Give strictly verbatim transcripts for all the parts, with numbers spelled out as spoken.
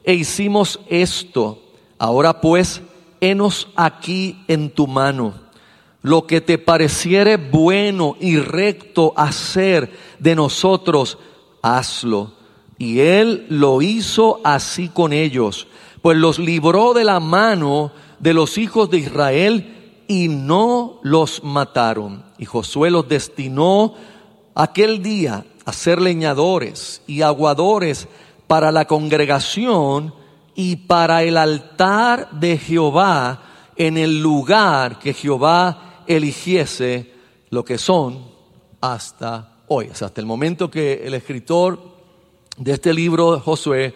e hicimos esto. Ahora pues, henos aquí en tu mano. Lo que te pareciere bueno y recto hacer de nosotros, hazlo. Y él lo hizo así con ellos, pues los libró de la mano de los hijos de Israel y no los mataron. Y Josué los destinó aquel día a ser leñadores y aguadores para la congregación y para el altar de Jehová en el lugar que Jehová eligiese, lo que son hasta hoy. O sea, hasta el momento que el escritor de este libro de Josué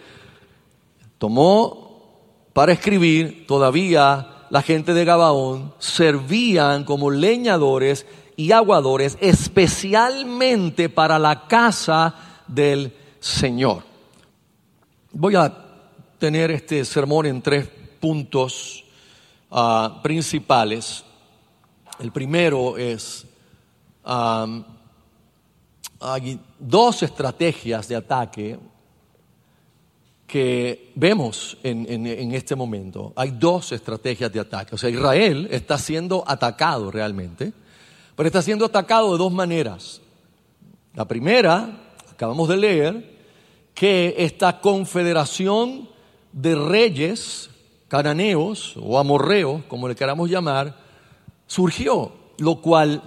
tomó para escribir, todavía la gente de Gabaón servían como leñadores y aguadores, especialmente para la casa del Señor. Voy a tener este sermón en tres puntos uh, principales. El primero es, um, hay dos estrategias de ataque que vemos en, en, en este momento. Hay dos estrategias de ataque. O sea, Israel está siendo atacado realmente, pero está siendo atacado de dos maneras. La primera, acabamos de leer, que esta confederación de reyes cananeos o amorreos, como le queramos llamar, surgió, lo cual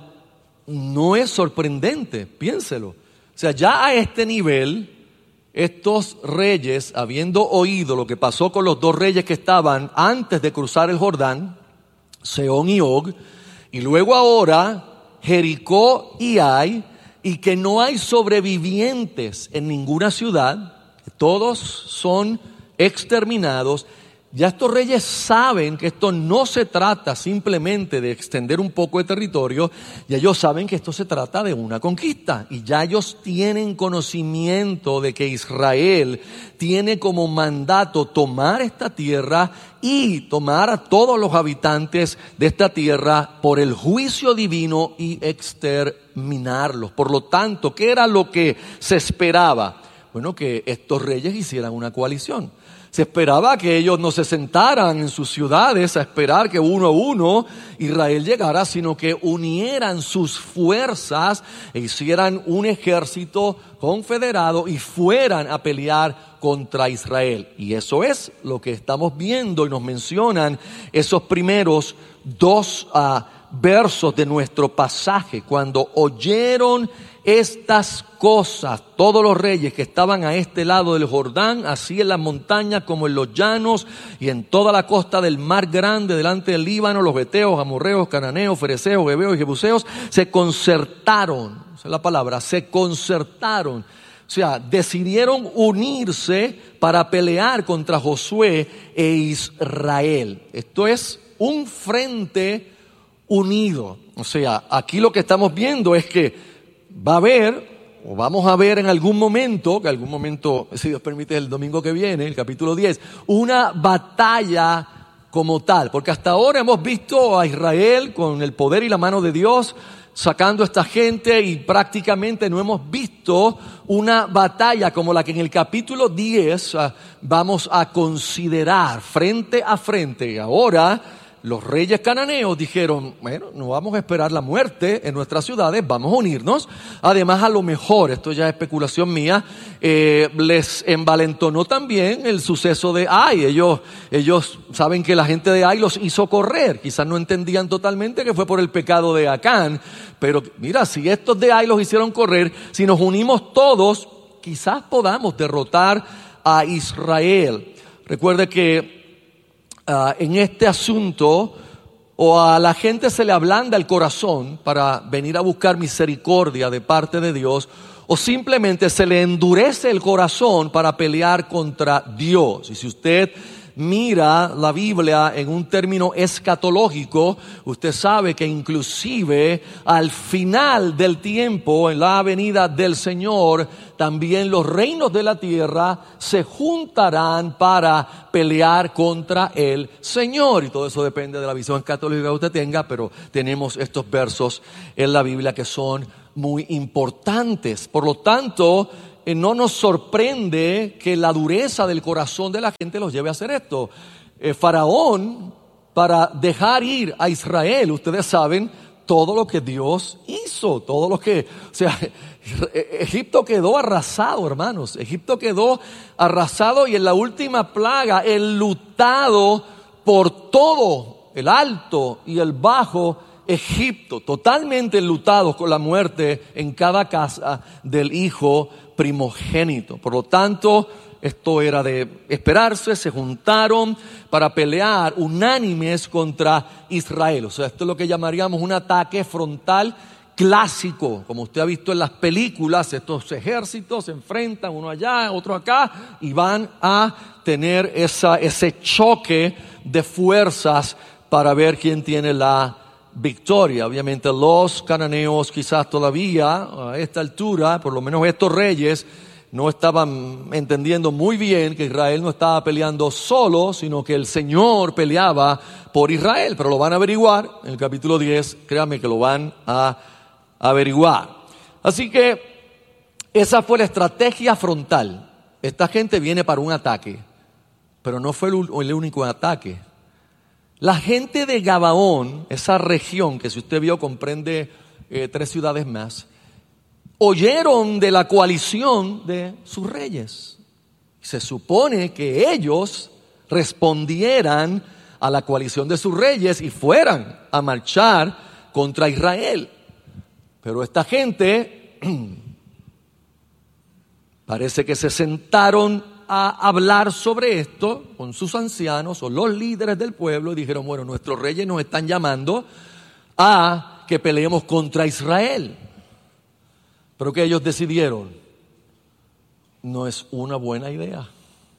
no es sorprendente, piénselo. O sea, ya a este nivel, estos reyes, habiendo oído lo que pasó con los dos reyes que estaban antes de cruzar el Jordán, Sehón y Og, y luego ahora Jericó y Ai, y que no hay sobrevivientes en ninguna ciudad, todos son exterminados. Ya estos reyes saben que esto no se trata simplemente de extender un poco de territorio, y ellos saben que esto se trata de una conquista, y ya ellos tienen conocimiento de que Israel tiene como mandato tomar esta tierra y tomar a todos los habitantes de esta tierra por el juicio divino y exterminarlos. Por lo tanto, ¿qué era lo que se esperaba? Bueno, que estos reyes hicieran una coalición. Se esperaba que ellos no se sentaran en sus ciudades a esperar que uno a uno Israel llegara, sino que unieran sus fuerzas e hicieran un ejército confederado y fueran a pelear contra Israel. Y eso es lo que estamos viendo, y nos mencionan esos primeros dos uh, versos de nuestro pasaje. Cuando oyeron estas cosas, todos los reyes que estaban a este lado del Jordán, así en las montañas como en los llanos y en toda la costa del mar grande, delante del Líbano, los beteos, amorreos, cananeos, fereceos, heveos y jebuseos, se concertaron. Esa es la palabra, se concertaron. O sea, decidieron unirse para pelear contra Josué e Israel. Esto es un frente unido. O sea, aquí lo que estamos viendo es que va a haber, o vamos a ver en algún momento, que algún momento, si Dios permite, el domingo que viene, el capítulo diez, una batalla como tal. Porque hasta ahora hemos visto a Israel con el poder y la mano de Dios sacando a esta gente, y prácticamente no hemos visto una batalla como la que en el capítulo diez uh, vamos a considerar frente a frente. Ahora los reyes cananeos dijeron, bueno, no vamos a esperar la muerte en nuestras ciudades, vamos a unirnos. Además, a lo mejor, esto ya es especulación mía, eh, les envalentonó también el suceso de Ai. Ellos, ellos saben que la gente de Ai los hizo correr. Quizás no entendían totalmente que fue por el pecado de Acán, pero mira, si estos de Ai los hicieron correr, si nos unimos todos, quizás podamos derrotar a Israel. Recuerde que Uh, en este asunto, o a la gente se le ablanda el corazón para venir a buscar misericordia de parte de Dios, o simplemente se le endurece el corazón para pelear contra Dios. Y si usted mira la Biblia en un término escatológico, usted sabe que inclusive al final del tiempo, en la venida del Señor, también los reinos de la tierra se juntarán para pelear contra el Señor. Y todo eso depende de la visión escatológica que usted tenga, pero tenemos estos versos en la Biblia que son muy importantes. Por lo tanto, eh, no nos sorprende que la dureza del corazón de la gente los lleve a hacer esto. Eh, Faraón, para dejar ir a Israel, ustedes saben todo lo que Dios hizo, todo lo que, o sea, Egipto quedó arrasado, hermanos. Egipto quedó arrasado y en la última plaga, enlutado por todo el alto y el bajo Egipto, totalmente enlutados con la muerte en cada casa del hijo primogénito. Por lo tanto, esto era de esperarse, se juntaron para pelear unánimes contra Israel. O sea, esto es lo que llamaríamos un ataque frontal clásico, como usted ha visto en las películas. Estos ejércitos se enfrentan, uno allá, otro acá, y van a tener esa, ese choque de fuerzas para ver quién tiene la victoria. Obviamente los cananeos quizás todavía a esta altura, por lo menos estos reyes, no estaban entendiendo muy bien que Israel no estaba peleando solo, sino que el Señor peleaba por Israel. Pero lo van a averiguar en el capítulo diez, créanme que lo van a averiguar. Así que esa fue la estrategia frontal. Esta gente viene para un ataque, pero no fue el único ataque. La gente de Gabaón, esa región que si usted vio comprende eh, tres ciudades más, oyeron de la coalición de sus reyes. Se supone que ellos respondieran a la coalición de sus reyes y fueran a marchar contra Israel. Pero esta gente parece que se sentaron a hablar sobre esto con sus ancianos o los líderes del pueblo y dijeron, bueno, nuestros reyes nos están llamando a que peleemos contra Israel. Pero que ellos decidieron, no es una buena idea.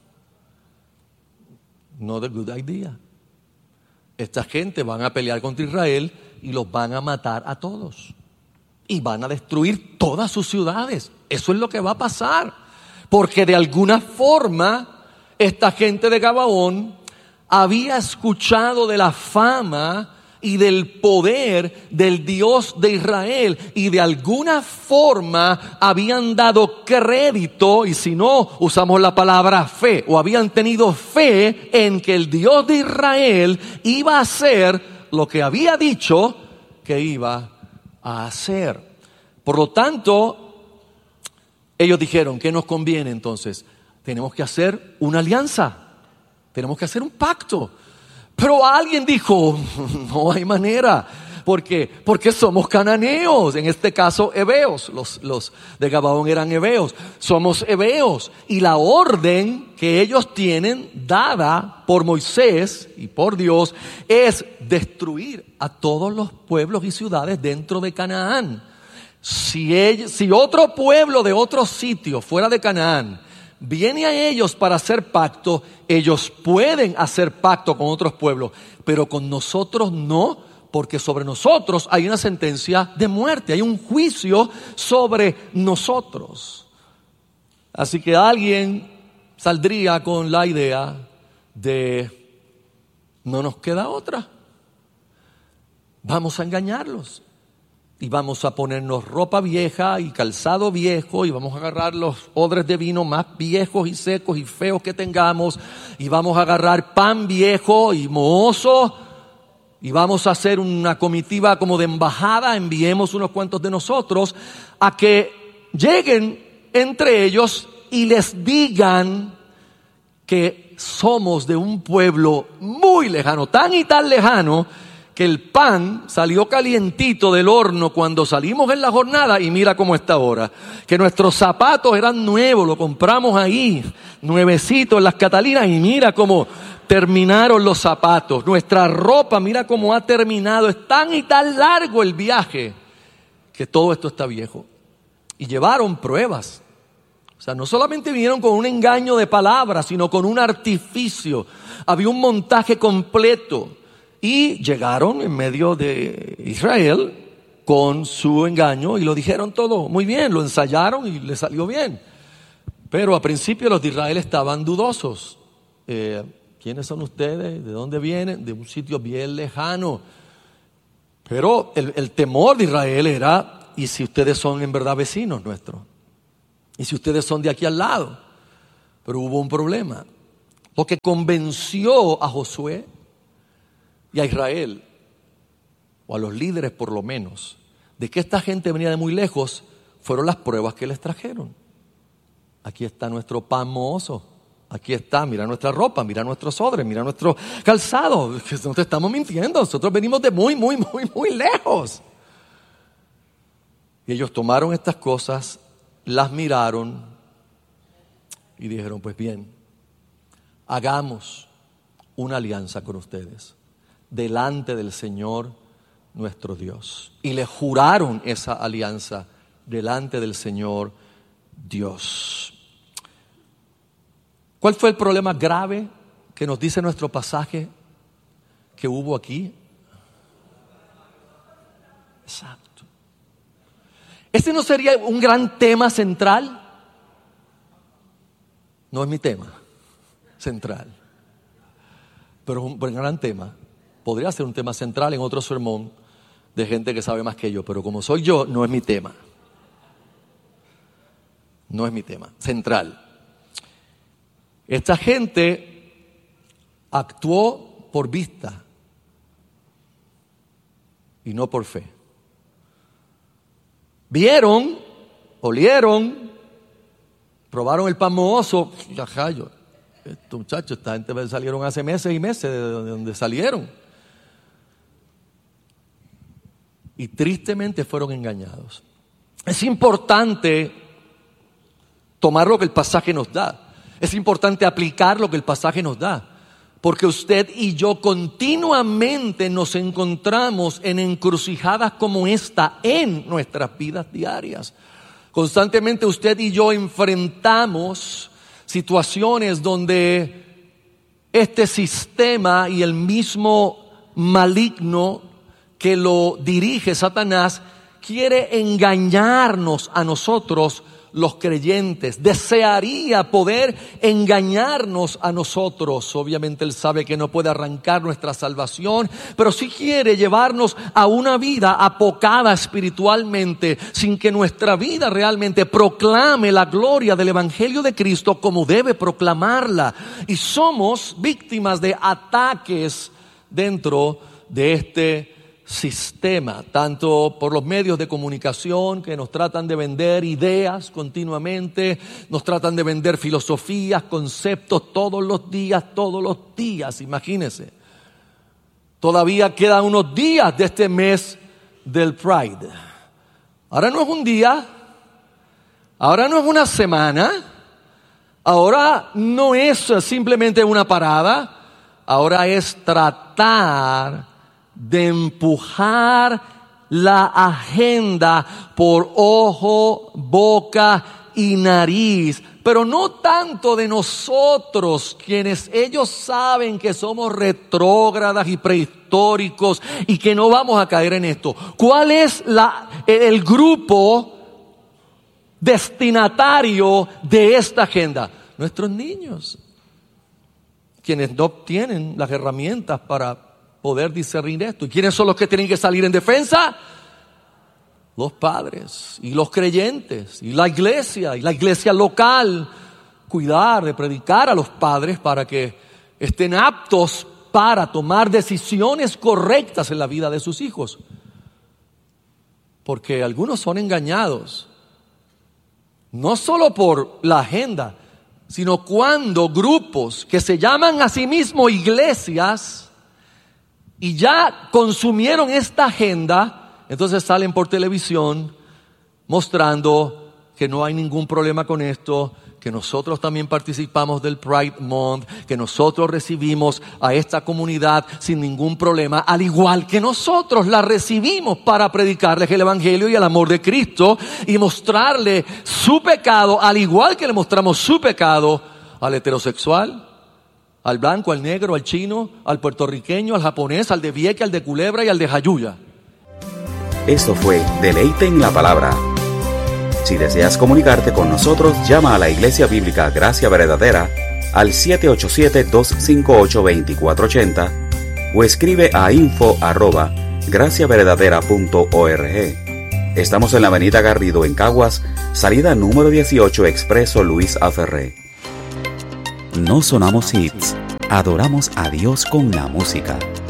Not a good idea. Esta gente van a pelear contra Israel y los van a matar a todos. Y van a destruir todas sus ciudades. Eso es lo que va a pasar. Porque de alguna forma, esta gente de Gabaón había escuchado de la fama y del poder del Dios de Israel, y de alguna forma habían dado crédito, y si no usamos la palabra fe, o habían tenido fe en que el Dios de Israel iba a hacer lo que había dicho que iba a hacer. Por lo tanto, ellos dijeron, ¿qué nos conviene entonces? Tenemos que hacer una alianza, tenemos que hacer un pacto. Pero alguien dijo, no hay manera. ¿Por qué? Porque somos cananeos, en este caso heveos. Los, los de Gabaón eran heveos. Somos heveos. Y la orden que ellos tienen dada por Moisés y por Dios es destruir a todos los pueblos y ciudades dentro de Canaán. Si, ellos, si otro pueblo de otro sitio fuera de Canaán viene a ellos para hacer pacto, ellos pueden hacer pacto con otros pueblos, pero con nosotros no, porque sobre nosotros hay una sentencia de muerte, hay un juicio sobre nosotros. Así que alguien saldría con la idea de, no nos queda otra, vamos a engañarlos. Y vamos a ponernos ropa vieja y calzado viejo, y vamos a agarrar los odres de vino más viejos y secos y feos que tengamos, y vamos a agarrar pan viejo y mohoso, y vamos a hacer una comitiva como de embajada, enviemos unos cuantos de nosotros, a que lleguen entre ellos y les digan que somos de un pueblo muy lejano, tan y tan lejano, que el pan salió calientito del horno cuando salimos en la jornada y mira cómo está ahora. Que nuestros zapatos eran nuevos, lo compramos ahí, nuevecitos en las Catalinas, y mira cómo terminaron los zapatos. Nuestra ropa, mira cómo ha terminado. Es tan y tan largo el viaje que todo esto está viejo. Y llevaron pruebas. O sea, no solamente vinieron con un engaño de palabras, sino con un artificio. Había un montaje completo. Y llegaron en medio de Israel con su engaño y lo dijeron todo muy bien, lo ensayaron y les salió bien. Pero al principio los de Israel estaban dudosos. Eh, ¿Quiénes son ustedes? ¿De dónde vienen? De un sitio bien lejano. Pero el, el temor de Israel era, ¿y si ustedes son en verdad vecinos nuestros? Y si ustedes son de aquí al lado, pero hubo un problema, porque convenció a Josué y a Israel, o a los líderes por lo menos, de que esta gente venía de muy lejos. Fueron las pruebas que les trajeron. Aquí está nuestro pan mohoso, aquí está, mira nuestra ropa, mira nuestros odres, mira nuestro calzado. No te estamos mintiendo, nosotros venimos de muy, muy, muy, muy lejos. Y ellos tomaron estas cosas, las miraron y dijeron, pues bien, hagamos una alianza con ustedes delante del Señor nuestro Dios. Y le juraron esa alianza delante del Señor Dios. ¿Cuál fue el problema grave que nos dice nuestro pasaje que hubo aquí? Exacto. ¿Este no sería un gran tema central? No es mi tema central, pero es un gran tema. Podría ser un tema central en otro sermón de gente que sabe más que yo, pero como soy yo, no es mi tema. No es mi tema central. Esta gente actuó por vista y no por fe. Vieron, olieron, probaron el pan mohoso. Ya callo, estos muchachos, esta gente salieron hace meses y meses de donde salieron. Y tristemente fueron engañados. Es importante tomar lo que el pasaje nos da. Es importante aplicar lo que el pasaje nos da. Porque usted y yo continuamente nos encontramos en encrucijadas como esta en nuestras vidas diarias. Constantemente usted y yo enfrentamos situaciones donde este sistema y el mismo maligno que lo dirige, Satanás, quiere engañarnos a nosotros los creyentes. Desearía poder engañarnos a nosotros. Obviamente él sabe que no puede arrancar nuestra salvación, pero sí quiere llevarnos a una vida apocada espiritualmente, sin que nuestra vida realmente proclame la gloria del Evangelio de Cristo como debe proclamarla. Y somos víctimas de ataques dentro de este sistema, tanto por los medios de comunicación que nos tratan de vender ideas continuamente, nos tratan de vender filosofías, conceptos todos los días, todos los días, imagínense. Todavía quedan unos días de este mes del Pride. Ahora no es un día, ahora no es una semana, ahora no es simplemente una parada, ahora es tratar de empujar la agenda por ojo, boca y nariz, pero no tanto de nosotros, quienes ellos saben que somos retrógradas y prehistóricos y que no vamos a caer en esto. ¿Cuál es la, el grupo destinatario de esta agenda? Nuestros niños, quienes no tienen las herramientas para poder discernir esto. ¿Y quiénes son los que tienen que salir en defensa? Los padres y los creyentes y la iglesia y la iglesia local. Cuidar de predicar a los padres para que estén aptos para tomar decisiones correctas en la vida de sus hijos. Porque algunos son engañados, no solo por la agenda, sino cuando grupos que se llaman a sí mismos iglesias y ya consumieron esta agenda, entonces salen por televisión mostrando que no hay ningún problema con esto, que nosotros también participamos del Pride Month, que nosotros recibimos a esta comunidad sin ningún problema, al igual que nosotros la recibimos para predicarles el Evangelio y el amor de Cristo y mostrarle su pecado, al igual que le mostramos su pecado al heterosexual, al blanco, al negro, al chino, al puertorriqueño, al japonés, al de Vieques, al de Culebra y al de Jayuya. Esto fue Deleite en la Palabra. Si deseas comunicarte con nosotros, llama a la Iglesia Bíblica Gracia Verdadera al siete ocho siete, dos cinco ocho, dos cuatro ocho cero o escribe a info arroba gracia verdadera punto org. Estamos en la avenida Garrido en Caguas, salida número dieciocho, Expreso Luis Aferré. No sonamos hits, adoramos a Dios con la música.